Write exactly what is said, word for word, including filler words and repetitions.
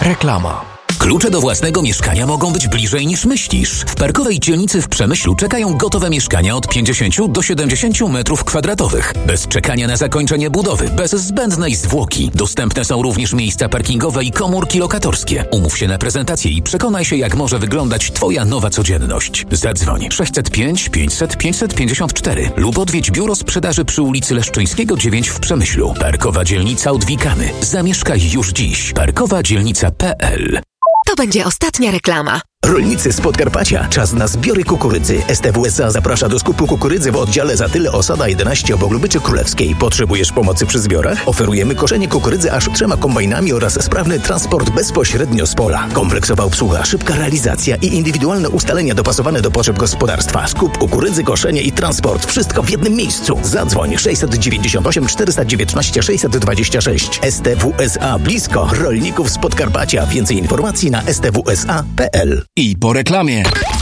Reklama. Klucze do własnego mieszkania mogą być bliżej niż myślisz. W Parkowej Dzielnicy w Przemyślu czekają gotowe mieszkania od pięćdziesięciu do siedemdziesięciu metrów kwadratowych. Bez czekania na zakończenie budowy, bez zbędnej zwłoki. Dostępne są również miejsca parkingowe i komórki lokatorskie. Umów się na prezentację i przekonaj się, jak może wyglądać Twoja nowa codzienność. Zadzwoń sześćset pięć pięćset pięćset pięćdziesiąt cztery lub odwiedź biuro sprzedaży przy ulicy Leszczyńskiego dziewięć w Przemyślu. Parkowa Dzielnica od Wikany. Zamieszkaj już dziś. parkowa dzielnica kropka p l. To będzie ostatnia reklama. Rolnicy z Podkarpacia, czas na zbiory kukurydzy. S T W S A zaprasza do skupu kukurydzy w oddziale Zatyle Osada jedenaście obok Lubyczy Królewskiej. Potrzebujesz pomocy przy zbiorach? Oferujemy koszenie kukurydzy aż trzema kombajnami oraz sprawny transport bezpośrednio z pola. Kompleksowa obsługa, szybka realizacja i indywidualne ustalenia dopasowane do potrzeb gospodarstwa. Skup kukurydzy, koszenie i transport. Wszystko w jednym miejscu. Zadzwoń sześćset dziewięćdziesiąt osiem czterysta dziewiętnaście sześćset dwadzieścia sześć. S T W S A blisko rolników z Podkarpacia. Więcej informacji na s t w s a kropka p l. I po reklamie.